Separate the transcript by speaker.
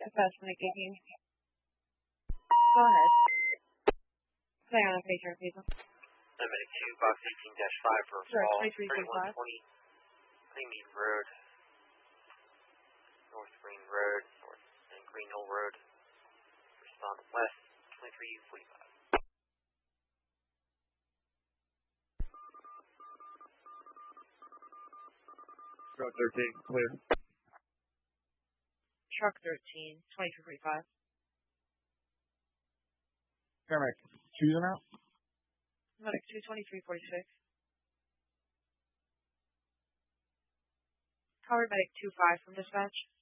Speaker 1: Dispatch Clinic 18. Go ahead. Stay on a patient, please.
Speaker 2: Medic 2, box 18-5 for
Speaker 1: Sure,
Speaker 2: fall
Speaker 1: 2345.
Speaker 2: 3120 Greenmead Road, North Green Road, North and Green Hill Road. Respond west 2345.
Speaker 3: Road 13, clear.
Speaker 1: Truck 13, 2345.
Speaker 3: Paramedic 2 now?
Speaker 1: Medic 2, 2346. Covered Medic 2-5 from dispatch.